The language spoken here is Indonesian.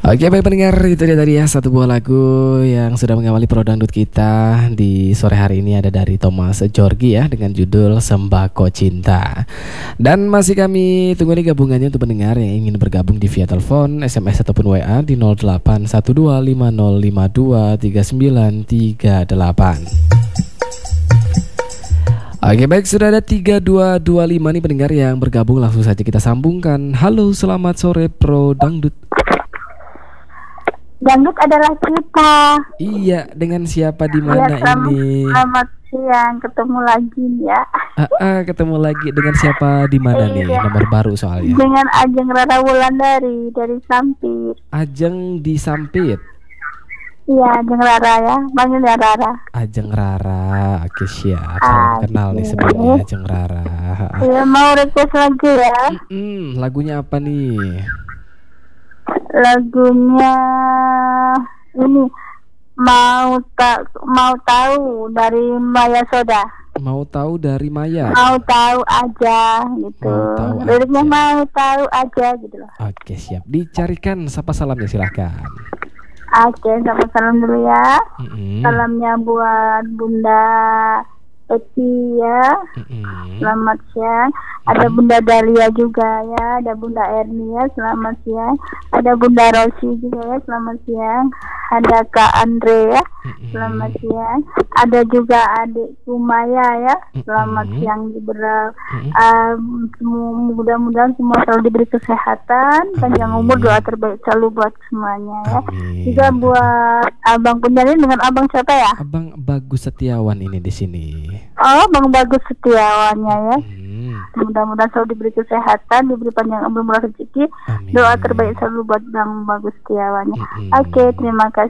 Oke, baik pendengar, itu dia tadi ya satu buah lagu yang sudah mengawali Pro Dangdut kita di sore hari ini, ada dari Thomas Djorghi ya dengan judul Sembako Cinta. Dan masih kami tunggu nih gabungannya untuk pendengar yang ingin bergabung di via telepon, SMS ataupun WA di 081250523938. Oke, baik, sudah ada 3225 nih pendengar yang bergabung, langsung saja kita sambungkan. Halo, selamat sore Pro Dangdut. Dangdut adalah kita. Iya, dengan siapa di mana Ya, ini? selamat siang, ketemu lagi ya. Ketemu lagi dengan siapa di mana nih? Iya. Nomor baru soalnya. Dengan Ajeng Rara Wulandari dari Sampit. Ajeng di Sampit. Iya, Ajeng Rara ya, panggilnya Rara. Ajeng Rara, oke siap. Salam kenal nih sebelumnya Ajeng Rara. Iya, mau request lagu ya. Lagunya apa nih? Lagunya ini mau tahu dari Maya Soda. Mau tahu dari Maya. Mau tahu aja gitu. Mau tahu Liriknya aja. mau tahu aja gitu loh. Oke siap. Dicarikan sapa salamnya silahkan. Oke, sama salam dulu ya. Salamnya buat Bunda Eti ya. Selamat siang. Ada Bunda Dalia juga ya. Ada Bunda Erni ya. Selamat siang. Ada Bunda Rosi juga ya. Selamat siang. Ada Kak Andre ya. Selamat siang. Ada juga adikku Maya ya. Selamat siang juga. Mudah-mudahan semua selalu diberi kesehatan, panjang umur, doa terbaik selalu buat semuanya ya. Juga buat Abang Punjarin dengan Abang siapa ya? Abang Bagus Setiawan ini di sini. Oh, Bang Bagus Setiawannya ya. Mudah-mudahan selalu diberi kesehatan, diberi panjang umur, murah rezeki. Doa terbaik selalu buat Bang Bagus Setiawannya. Oke, terima kasih.